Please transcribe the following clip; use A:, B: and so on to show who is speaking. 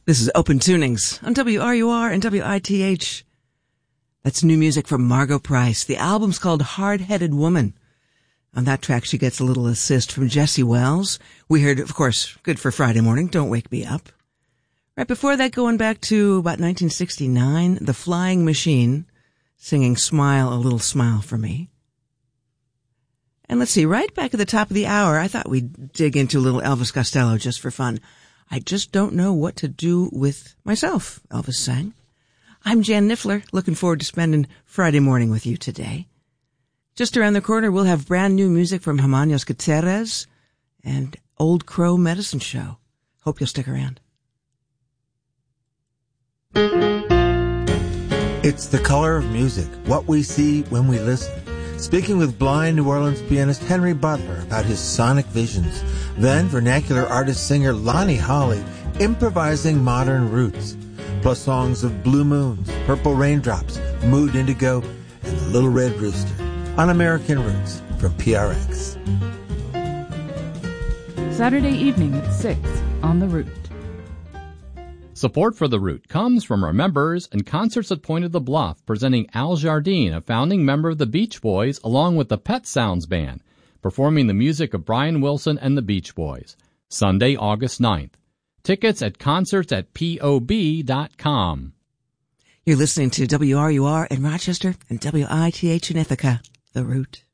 A: This is Open Tunings on WRUR and WITH. That's new music from Margo Price. The album's called Hard-Headed Woman. On that track, she gets a little assist from Jesse Wells. We heard, of course, good for Friday morning, Don't Wake Me Up. Right before that, going back to about 1969, The Flying Machine, singing Smile, a Little Smile for Me. And let's see, right back at the top of the hour, I thought we'd dig into a little Elvis Costello just for fun. I just don't know what to do with myself, Elvis sang. I'm Jan Niffler, looking forward to spending Friday morning with you today. Just around the corner, we'll have brand new music from Hermanos Gutierrez and Old Crow Medicine Show. Hope you'll stick around.
B: It's the color of music, what we see when we listen. Speaking with blind New Orleans pianist Henry Butler about his sonic visions. Then vernacular artist-singer Lonnie Holley improvising modern roots. Plus songs of Blue Moons, Purple Raindrops, Mood Indigo, and The Little Red Rooster on American Roots from PRX.
C: Saturday evening at 6 on The Root.
D: Support for The Root comes from our members and Concerts at Point of the Bluff, presenting Al Jardine, a founding member of the Beach Boys, along with the Pet Sounds Band, performing the music of Brian Wilson and the Beach Boys. Sunday, August 9th. Tickets at concerts@pob.com.
A: You're listening to WRUR in Rochester and WITH in Ithaca, The Root.